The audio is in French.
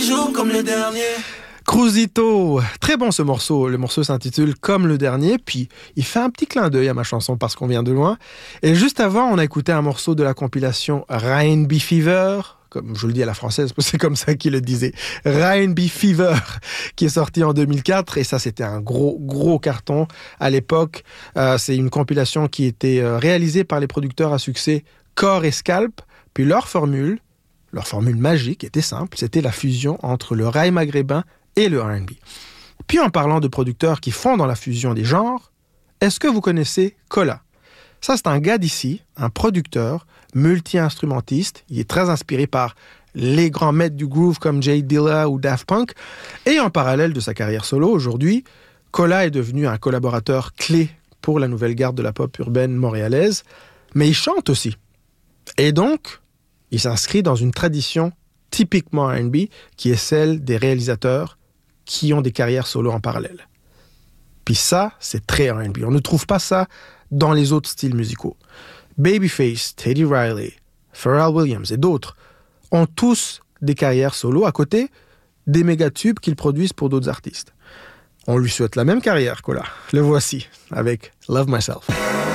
joue comme le dernier. Cruisito, très bon ce morceau. Le morceau s'intitule Comme le dernier, puis il fait un petit clin d'œil à ma chanson Parce qu'on vient de loin. Et juste avant, on a écouté un morceau de la compilation R&B Fever, comme je le dis à la française, parce que c'est comme ça qu'il le disait, R&B Fever, qui est sorti en 2004, et ça c'était un gros carton à l'époque. C'est une compilation qui était réalisée par les producteurs à succès Core et Scalp, puis leur formule magique était simple, c'était la fusion entre le raï maghrébin et le R&B. Puis en parlant de producteurs qui font dans la fusion des genres, est-ce que vous connaissez Kola? Ça, c'est un gars d'ici, un producteur, multi-instrumentiste. Il est très inspiré par les grands maîtres du groove comme Jay Dilla ou Daft Punk. Et en parallèle de sa carrière solo, aujourd'hui, Kola est devenu un collaborateur clé pour la nouvelle garde de la pop urbaine montréalaise. Mais il chante aussi. Et donc, il s'inscrit dans une tradition typiquement R&B qui est celle des réalisateurs qui ont des carrières solo en parallèle. Puis ça, c'est très R&B. On ne trouve pas ça dans les autres styles musicaux. Babyface, Teddy Riley, Pharrell Williams et d'autres ont tous des carrières solo à côté des méga-tubes qu'ils produisent pour d'autres artistes. On lui souhaite la même carrière, Kola. Le voici avec Love Myself.